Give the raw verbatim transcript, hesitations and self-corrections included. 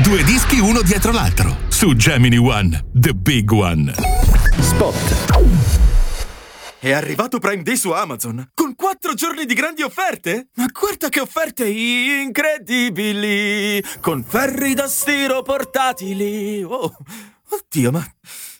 Due dischi uno dietro l'altro su Gemini One, the big one. Spot. È arrivato Prime Day su Amazon, con quattro giorni di grandi offerte? Ma guarda che offerte incredibili! Con ferri da stiro portatili! Oh, oddio, ma